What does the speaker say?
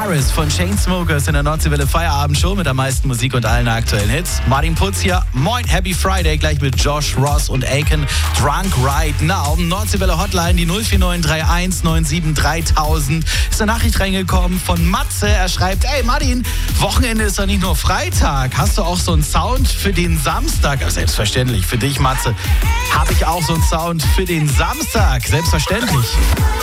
Paris von Chainsmokers in der Nordseewelle Feierabendshow mit am meisten Musik und allen aktuellen Hits. Martin Putz hier. Moin, Happy Friday. Gleich mit Josh Ross und Aiken. Drunk Right Now. Nordseewelle Hotline, die 04931 97 3000. Ist eine Nachricht reingekommen von Matze. Er schreibt, ey Martin, Wochenende ist doch nicht nur Freitag. Hast du auch so einen Sound für den Samstag? Ja, selbstverständlich. Für dich, Matze, habe ich auch so einen Sound für den Samstag. Selbstverständlich.